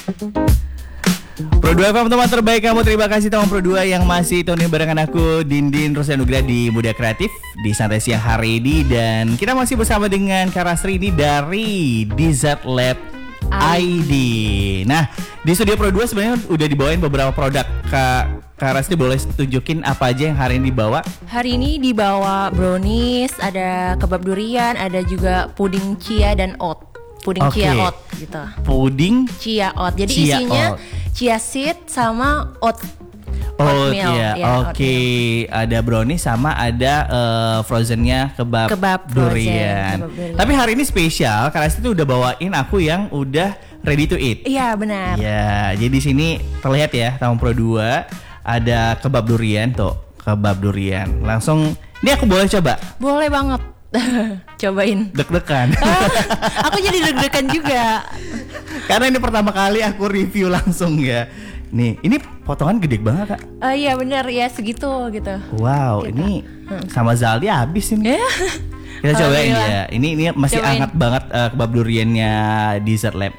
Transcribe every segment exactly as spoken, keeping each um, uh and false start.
Pro dua F M teman terbaik kamu, terima kasih teman Pro dua yang masih tune barengan aku Dindin Rusyanugra di Muda Kreatif di Santai Siang hari ini. Dan kita masih bersama dengan Kak Rasri ini dari D Z Lab I D. Nah, di studio Pro dua sebenarnya udah dibawain beberapa produk. Kak Kak Rasri boleh tunjukin apa aja yang hari ini dibawa? Hari ini dibawa brownies, ada kebab durian, ada juga puding chia dan oat. Puding okay. chia oat gitu. Puding chia oat. Jadi chia isinya oat. chia seed sama oat. Oh iya, ya, oke. Okay. Ada brownies sama ada uh, frozennya kebab, kebab durian. Kebab durian. Tapi hari ini spesial karena itu udah bawain aku yang udah ready to eat. Iya benar. Iya, jadi di sini terlihat ya Tamu Pro dua ada kebab durian tuh, kebab durian. Langsung, ini aku boleh coba? Boleh banget. Cobain. Deg-degan. Aku jadi deg-degan juga. Karena ini pertama kali aku review langsung ya. Nih, ini potongan gede banget Kak. Uh, iya benar ya segitu gitu. Wow, gitu. Ini hmm. sama Zaldi habis ini. Kita cobain ya. Ini ini masih cobain. Hangat banget uh, kebab duriannya D Z Lab.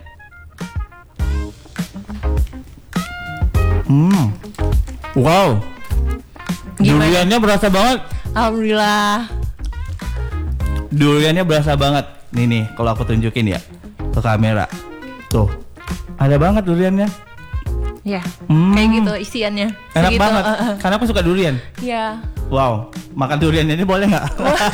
Hmm. Wow. Gimana? Duriannya berasa banget. Alhamdulillah. Duriannya berasa banget. Nih nih, kalau aku tunjukin ya ke kamera. Tuh. Ada banget duriannya. Ya. Hmm. Kayak gitu isiannya. Enak segitu. banget. Uh, uh. Karena aku suka durian. Iya. Wow. Makan duriannya ini boleh nggak?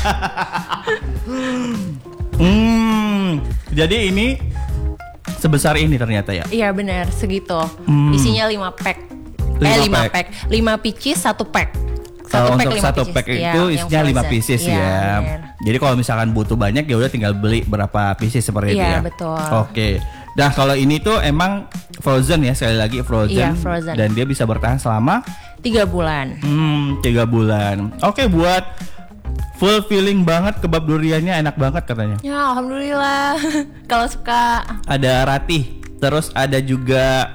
Hmm. Jadi ini sebesar ini ternyata ya? Iya benar, segitu. Hmm. Isinya lima pack. lima eh lima pack. pack. lima pieces satu pack. Satu uh, pack untuk lima satu pieces. pack ya, itu isinya lima pieces ya. ya. Jadi kalau misalkan butuh banyak ya udah tinggal beli berapa pieces seperti ya, itu ya. Iya betul. Oke. Nah kalau ini tuh emang frozen ya, sekali lagi frozen. Iya, frozen. Dan dia bisa bertahan selama tiga bulan. Hmm, tiga bulan. Oke, buat full feeling banget kebab duriannya enak banget katanya. Ya alhamdulillah. Kalau suka. Ada Ratih, terus ada juga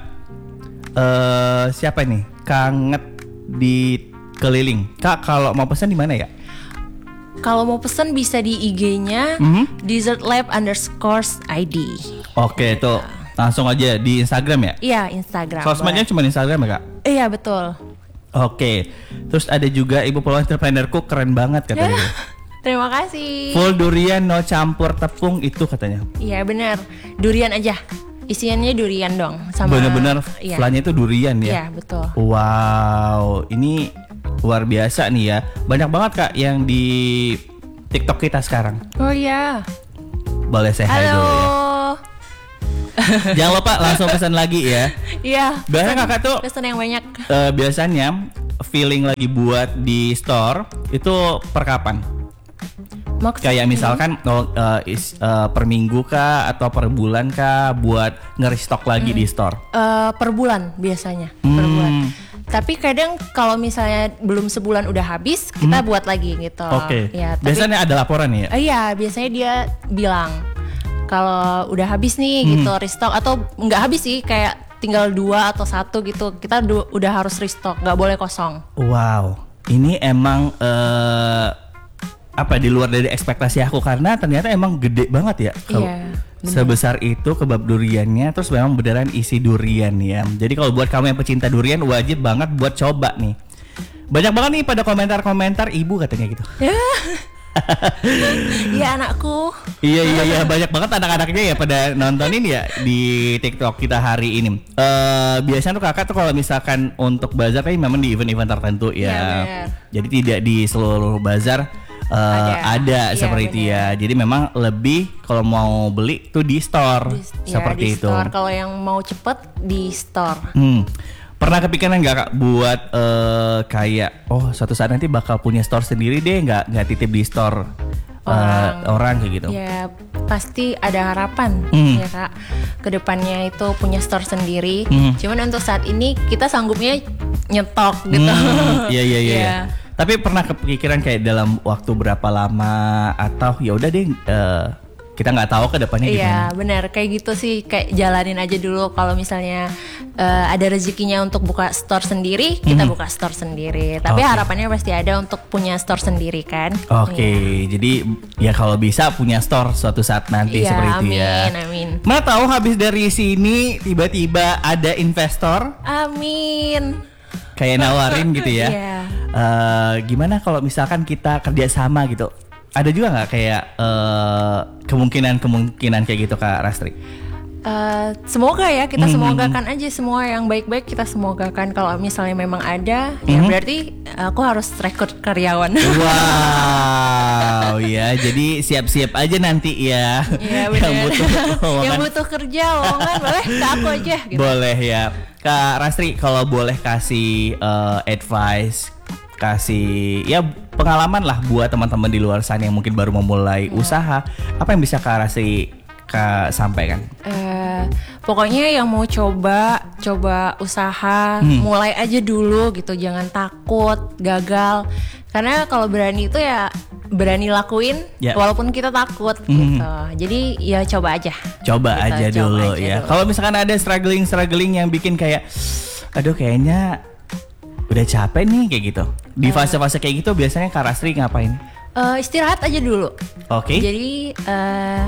uh, siapa nih? Kanget di Keliling. Kak, kalau mau pesan di mana ya? Kalau mau pesan bisa di I G-nya mm-hmm. dessert-lab underscore I D. Oke, itu langsung aja di Instagram ya? Iya, Instagram. Sosmednya cuma Instagram ya, Kak? Iya, betul. Oke. Terus ada juga Ibu Polo Entrepreneurku, keren banget katanya. Terima kasih. Full durian, no campur tepung itu katanya. Iya, benar. Durian aja. Isiannya durian dong sama bener-bener iya. Flanya itu durian ya? Iya, betul. Wow, ini luar biasa nih ya. Banyak banget Kak yang di TikTok kita sekarang. Oh iya. Boleh saya hai dulu ya. Jangan lupa langsung pesan lagi ya. Iya. Biasanya Kakak tuh pesan yang banyak. Uh, biasanya feeling lagi buat di store itu per kapan? Maksudnya? Kayak misalkan oh, uh, is, uh, per minggu kah atau per bulan kah buat nge-restock lagi hmm. di store? Uh, per bulan biasanya. Hmm. Per bulan. Tapi kadang kalau misalnya belum sebulan udah habis, kita hmm. buat lagi gitu. Oke. Okay. Ya, biasanya ada laporan ya? Uh, iya, biasanya dia bilang kalau udah habis nih hmm. gitu restock, atau nggak habis sih, kayak tinggal dua atau satu gitu, kita du- udah harus restock, nggak boleh kosong. Wow, ini emang uh, apa di luar dari ekspektasi aku, karena ternyata emang gede banget ya. Iya. Bener. Sebesar itu kebab duriannya, terus memang beneran isi durian ya. Jadi kalau buat kamu yang pecinta durian wajib banget buat coba nih. Banyak banget nih pada komentar-komentar ibu katanya gitu. Iya anakku. Iya iya iya banyak banget anak-anaknya ya pada nontonin ya di TikTok kita hari ini. Uh, biasanya tuh kakak tuh kalau misalkan untuk bazar kan memang di event-event tertentu ya. Ya jadi tidak di seluruh bazar. Uh, ada, ada ya, seperti itu ya. Jadi memang lebih kalau mau beli tuh di store di, seperti ya, di itu. Store. Kalau yang mau cepet di store. Hmm. Pernah kepikiran nggak Kak buat uh, kayak oh suatu saat nanti bakal punya store sendiri deh, nggak nggak titip di store orang, uh, orang kayak gitu? Ya pasti ada harapan hmm. ya Kak. Kedepannya itu punya store sendiri. Hmm. Cuman untuk saat ini kita sanggupnya nyetok gitu. Iya iya iya. Ya. Tapi pernah kepikiran kayak dalam waktu berapa lama atau ya udah deh uh, kita nggak tahu ke depannya Iya gimana. benar, kayak gitu sih, kayak jalanin aja dulu. Kalau misalnya uh, ada rezekinya untuk buka store sendiri, kita Mhm. buka store sendiri. Tapi Oke. harapannya pasti ada untuk punya store sendiri kan. Oke, jadi ya kalau bisa punya store suatu saat nanti Iya, seperti itu amin, ya. amin. Mana tahu habis dari sini tiba-tiba ada investor Amin. kayak nawarin gitu ya. Iya. Eh, gimana kalau misalkan kita kerjasama gitu? Ada juga nggak kayak eh, kemungkinan-kemungkinan kayak gitu Kak Rastri? Uh, semoga ya, kita Mhm. semogakan aja semua yang baik-baik, kita semogakan. Kalau misalnya memang ada, ya Mhm. berarti aku harus rekrut karyawan. Wow, ya jadi siap-siap aja nanti ya. Iya Yang benar. butuh lowongan. Yang butuh kerja lowongan boleh ke aku aja gitu. Boleh ya. Kak Rastri, kalau boleh kasih eh, advice, kasih ya pengalaman lah buat teman-teman di luar sana yang mungkin baru memulai usaha, apa yang bisa Kak Rastri Kak sampaikan? Eh, pokoknya yang mau coba coba usaha, Hmm. mulai aja dulu gitu, jangan takut gagal, karena kalau berani itu ya berani lakuin Ya. walaupun kita takut Hmm. gitu. Jadi ya coba aja. Coba Gitu, aja coba dulu aja ya. dulu. Kalau misalkan ada struggling-struggling yang bikin kayak aduh kayaknya udah capek nih kayak gitu. Di fase-fase kayak gitu biasanya Kak Rastri ngapain? Eh, istirahat aja dulu. Oke. Jadi eh,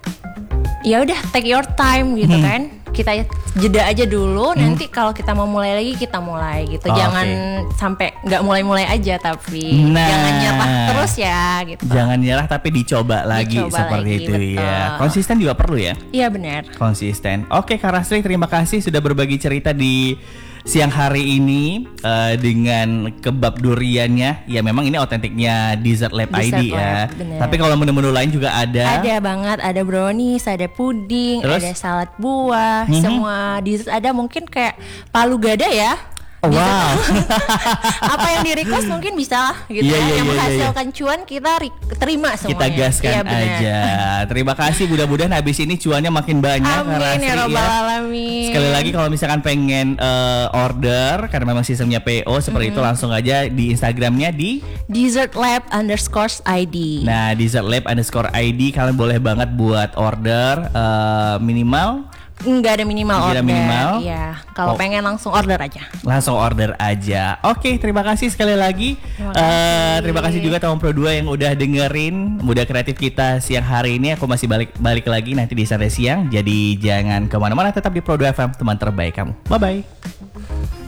ya udah take your time gitu Hmm. kan. Kita jeda aja dulu. Nanti kalau kita mau mulai lagi kita mulai gitu. Oh, Jangan oke. sampai nggak mulai-mulai aja, tapi Nah. jangan nyerah terus ya gitu. Jangan nyerah tapi dicoba lagi Dicoba seperti lagi, itu betul. ya. Konsisten juga perlu ya. Iya benar. Konsisten. Oke Kak Rastri, terima kasih sudah berbagi cerita di siang hari ini eh, dengan kebab duriannya. Ya memang ini otentiknya Dessert Lab I D Dessert ya. Lab, bener. Tapi kalau menu-menu lain juga ada. Ada banget, ada brownies, ada puding, Terus? ada salad buah, Mhm. semua dessert ada, mungkin kayak palu gada ya. Wow. Apa yang di request mungkin bisa lah gitu Iya, ya. iya, Yang iya, menghasilkan cuan kita ri- terima semuanya. Kita gaskan Iya, benar. aja. Terima kasih. Mudah-mudahan habis ini cuannya makin banyak Kak Amin Rastri ya robbal ya. alamin. Sekali lagi kalau misalkan pengen eh, order karena memang sistemnya P O seperti itu langsung aja di Instagramnya di Dessert Lab underscore I D. nah Dessert Lab underscore I D. Kalian boleh banget buat order eh, minimal Nggak ada minimal Nggak ada order. minimal? Iya, kalau Oh. pengen langsung order aja. langsung order aja. Oke, terima kasih sekali lagi. Terima Eh, kasih. terima kasih juga teman Pro dua yang udah dengerin Muda Kreatif kita siang hari ini. Aku masih balik balik lagi nanti di Santai Siang. Jadi jangan kemana-mana, tetap di Pro dua F M, teman terbaik kamu. Bye bye.